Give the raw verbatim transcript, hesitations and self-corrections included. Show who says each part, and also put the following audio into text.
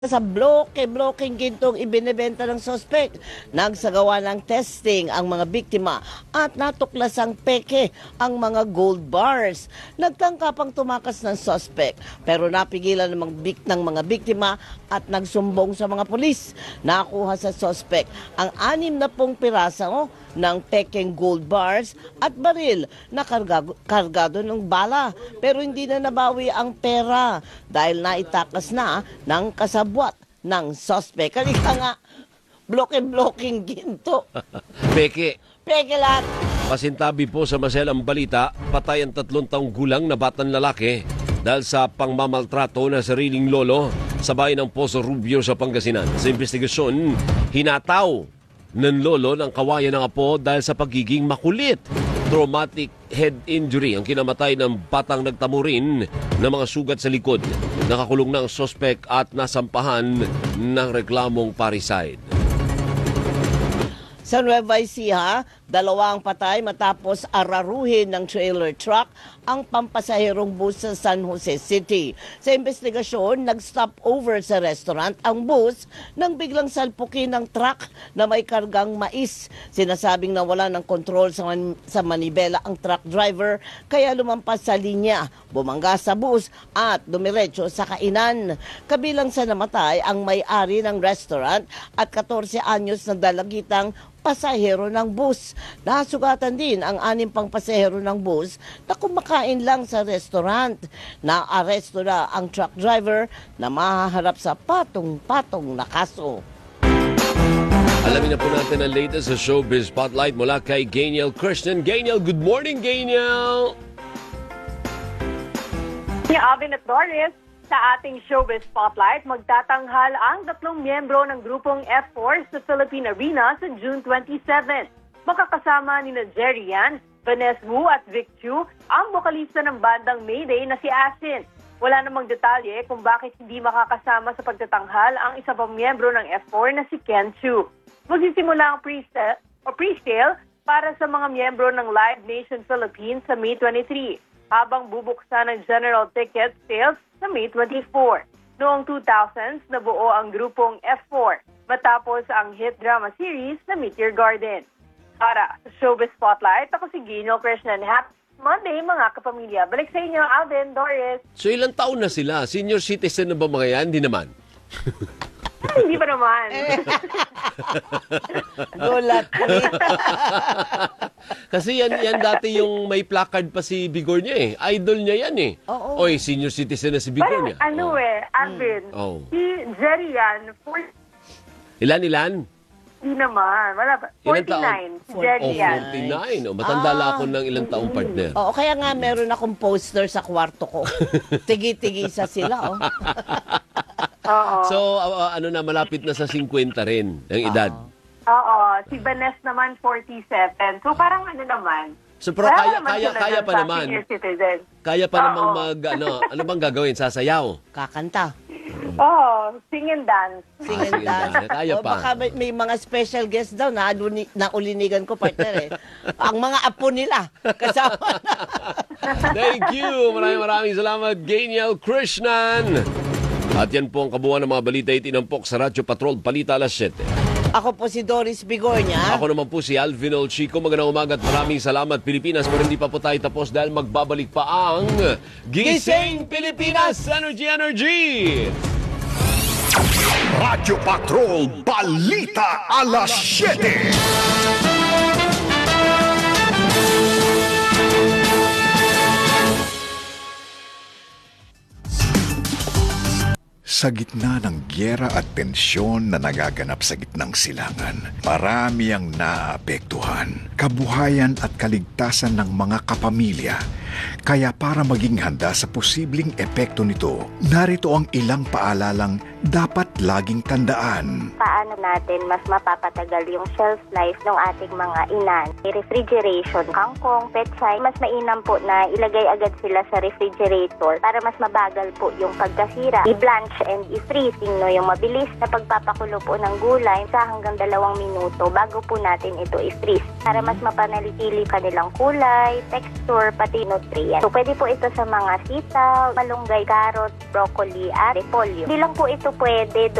Speaker 1: Sa bloke-blokeng gintong ibinebenta ng sospek. Nagsagawa ng testing ang mga biktima at natuklasang peke ang mga gold bars. Nagtangka pang tumakas ng sospek pero napigilan ng mga, bik- ng mga biktima at nagsumbong sa mga pulis. Nakuha sa sospek ang anim na pong piraso ng pekeng gold bars at baril na kargado, kargado ng bala. Pero hindi na nabawi ang pera dahil naitakas na ng kasabwat ng sospek. Kalika nga, bloke-bloking ginto.
Speaker 2: Peke.
Speaker 1: Peke lahat.
Speaker 2: Pasintabi po sa maselang balita, patay ang tatlong taong gulang na batang lalaki dahil sa pangmamaltrato na sariling lolo sa bayan ng Poso Rubio sa Pangasinan. Sa investigasyon, hinataw ng lolo ng kawayan ng apo dahil sa pagiging makulit. Traumatic head injury ang kinamatay ng batang nagtamo rin ng mga sugat sa likod. Nakakulong na ang sospek at nasampahan ng reklamong parricide.
Speaker 1: Sa Nueva Ecija, dalawang patay matapos araruhin ng trailer truck ang pampasaherong bus sa San Jose City. Sa investigasyon, nag-stop over sa restaurant ang bus nang biglang salpukin ng truck na may kargang mais. Sinasabing nawala ng kontrol sa, man- sa manibela ang truck driver kaya lumampas sa linya, bumangga sa bus at dumiretso sa kainan. Kabilang sa namatay ang may-ari ng restaurant at fourteen anyos na dalagitang pasahero ng bus. Nasugatan din ang anim pang pasahero ng bus na kumakain lang sa restaurant. Naaresto na ang truck driver na mahaharap sa patong-patong na kaso.
Speaker 2: Alamin na po natin ang latest sa Showbiz Spotlight mula kay Gainiel Christian. Gainiel, good morning, Gainiel!
Speaker 3: Si Alvin at Doris, sa ating Showbiz Spotlight, magtatanghal ang tatlong miyembro ng grupong F four sa Philippine Arena sa June twenty-seventh. Makakasama ni na Jerry Yan, Vanessa Wu at Vic Chu, ang bokalista ng bandang Mayday na si Asin. Wala namang detalye kung bakit hindi makakasama sa pagtatanghal ang isa pang miyembro ng F four na si Ken Chu. Magsisimula ang pre-sale, o pre-sale para sa mga miyembro ng Live Nation Philippines sa May twenty-three, habang bubuksan ang general ticket sales sa May twenty-fourth. Noong two thousands, nabuo ang grupong F four matapos ang hit drama series na Meteor Garden. Para sa Showbiz Spotlight, ako si Gino Krishnan. Happy Monday mga kapamilya. Balik sa inyo, Alvin, Doris.
Speaker 2: So ilang taon na sila? Senior citizen na ba mga yan? Hindi naman.
Speaker 3: Ay, hindi pa naman.
Speaker 1: Gulat.
Speaker 2: Kasi yan, yan dati yung may placard pa si Bigor niya eh. Idol niya yan eh.
Speaker 1: Oo.
Speaker 2: Oy, senior citizen na si Bigor
Speaker 3: Parang
Speaker 2: niya.
Speaker 3: ano
Speaker 2: Oh.
Speaker 3: eh, Alvin,
Speaker 2: Oh.
Speaker 3: si Jerry Yan, four,
Speaker 2: Ilan, ilan?
Speaker 3: hindi naman, wala pa.
Speaker 2: Ilang taon?
Speaker 3: forty-nine, si Jerry
Speaker 2: Oh,
Speaker 3: Yan.
Speaker 2: forty-nine. Oh, matanda
Speaker 1: Ah.
Speaker 2: lang ako ng ilang taong partner.
Speaker 1: Oo, kaya nga meron akong poster sa kwarto ko. Tigi-tigisa sila, oh.
Speaker 3: Oo.
Speaker 2: So, uh, uh, ano na, malapit na sa fifty rin ang edad.
Speaker 3: Oo, si Vanessa naman forty-seven. So parang ano naman.
Speaker 2: So, pero
Speaker 3: wala
Speaker 2: kaya,
Speaker 3: naman
Speaker 2: kaya,
Speaker 3: sila
Speaker 2: kaya
Speaker 3: dun
Speaker 2: pa
Speaker 3: sa
Speaker 2: naman.
Speaker 3: senior citizen.
Speaker 2: Kaya pa
Speaker 3: Oo.
Speaker 2: namang mag, ano, ano bang gagawin? Sasayaw?
Speaker 1: Kakanta.
Speaker 3: Oo, sing and dance.
Speaker 1: Sing
Speaker 2: Ah,
Speaker 1: and
Speaker 2: sige,
Speaker 1: dance.
Speaker 2: kaya
Speaker 1: O,
Speaker 2: pa.
Speaker 1: baka may, may mga special guest daw na aluni- naulinigan ko, partner eh. Ang mga apo nila. Kasama na.
Speaker 2: Thank you. Maraming maraming salamat, Gainiel Krishnan. At yan po ang kabuuan ng mga balita itinampok sa Radyo Patrol Balita alas siyete.
Speaker 1: Ako po si Doris Bigornia.
Speaker 2: Ako naman po si Alvin Olchico. Magandang umaga at maraming salamat, Pilipinas. Pero hindi pa po tayo tapos dahil magbabalik pa ang Gising Pilipinas Energy Energy!
Speaker 4: Radyo Patrol Balita alas siyete. Sa gitna ng gyera at tensyon na nagaganap sa gitnang silangan, marami ang naapektuhan, kabuhayan at kaligtasan ng mga kapamilya. Kaya para maging handa sa posibleng epekto nito, narito ang ilang paalalang dapat laging tandaan.
Speaker 5: Paano natin mas mapapatagal yung shelf life ng ating mga inan? Refrigeration, kangkong, petsay, mas mainam po na ilagay agad sila sa refrigerator para mas mabagal po yung pagkasira. I-blanch and i-freezing, no, yung mabilis na pagpapakulo po ng gulay sa hanggang dalawang minuto bago po natin ito i-freeze para mas mapanalitili kanilang kulay, texture, pati nutrient. So, pwede po ito sa mga sitaw, malunggay, carrot, broccoli, at repolyo. Hindi lang po ito po pwede